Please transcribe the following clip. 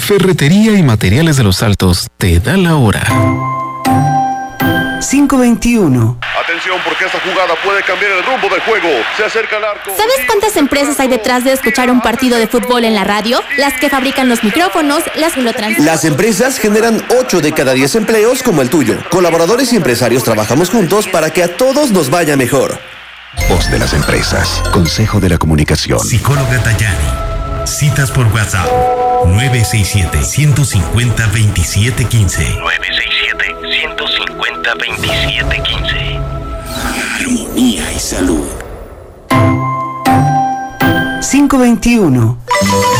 Ferretería y Materiales de los Altos te da la hora. 5:21. Atención, porque esta jugada puede cambiar el rumbo del juego. Se acerca al arco. ¿Sabes cuántas empresas hay detrás de escuchar un partido de fútbol en la radio? Las que fabrican los micrófonos, las que lo transmiten. Las empresas generan 8 de cada 10 empleos como el tuyo. Colaboradores y empresarios trabajamos juntos para que a todos nos vaya mejor. Voz de las empresas. Consejo de la Comunicación. Psicóloga Tayani. Citas por WhatsApp. 967-150-2715. 967-150-2715. Armonía y salud. 5:21.